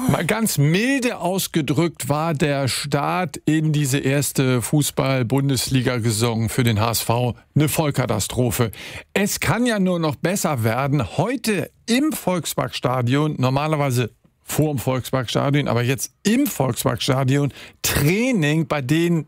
Mal ganz milde ausgedrückt war der Start in diese erste Fußball-Bundesliga-Saison für den HSV eine Vollkatastrophe. Es kann ja nur noch besser werden. Heute im Volksparkstadion, normalerweise vor dem Volksparkstadion, aber jetzt im Volksparkstadion, Training, bei denen